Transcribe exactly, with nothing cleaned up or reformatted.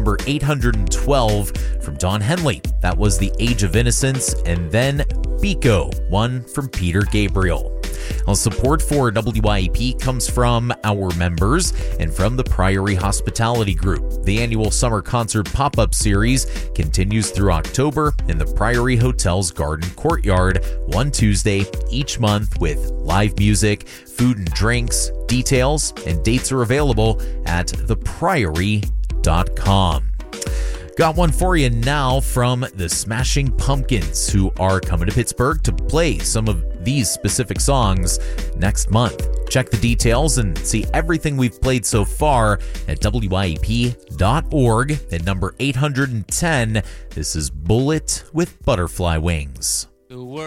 number eight hundred twelve from Don Henley. That was The Age of Innocence. And then Biko, one from Peter Gabriel. Well, support for W I E P comes from our members and from the Priory Hospitality Group. The annual summer concert pop-up series continues through October in the Priory Hotel's Garden Courtyard, one Tuesday each month with live music, food and drinks. Details and dates are available at the priory dot com. Got one for you now from the Smashing Pumpkins, who are coming to Pittsburgh to play some of these specific songs next month. Check the details and see everything we've played so far at W I E P dot org at number eight hundred ten. This is Bullet with Butterfly Wings. The world